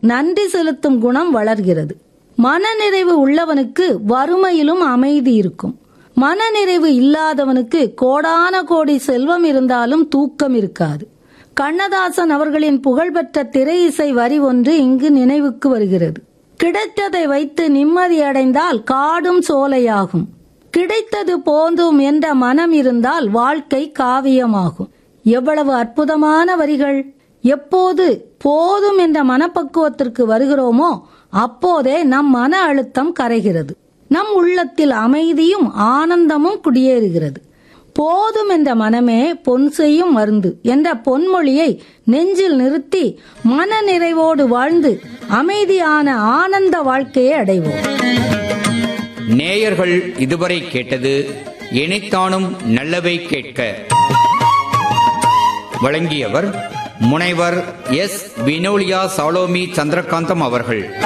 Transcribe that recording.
நன்றி செலுத்தும் குணம் வளர்கிறது. மனநிறைவு உள்ளவனுக்கு வறுமையிலும் அமைதி இருக்கும். மனநிறைவு இல்லாதவனுக்கு கோடான கோடி செல்வம் இருந்தாலும் தூக்கம் இருக்காது. கண்ணதாசன் அவர்களின் புகழ்பெற்ற திரை இசை வரி ஒன்று இங்கு நினைவுக்கு வருகிறது. கிடைத்ததை வைத்து நிம்மதியடைந்தால் காடும் சோலையாகும். கிடைத்தது போதும் என்ற மனம் இருந்தால் வாழ்க்கை காவியமாகும். எவ்வளவு அற்புதமான வரிகள்! எப்போது போதும் என்ற மனப்பக்குவத்திற்கு வருகிறோமோ அப்போதே நம் மன அழுத்தம் கரைகிறது. நம் உள்ளத்தில் அமைதியும் ஆனந்தமும் குடியேறுகிறது. போதும் என்ற மனமே பொன் செய்யும் மருந்து என்ற பொன்மொழியை நெஞ்சில் நிறுத்தி மன நிறைவோடு வாழ்ந்து அமைதியான ஆனந்த வாழ்க்கையை அடைவோம். நேயர்கள் இதுவரை கேட்டது எனைத்தானும் நல்லவை கேட்க. வழங்கியவர் முனைவர் எஸ். வினோலியா சாலோமி சந்திரகாந்தம் அவர்கள்.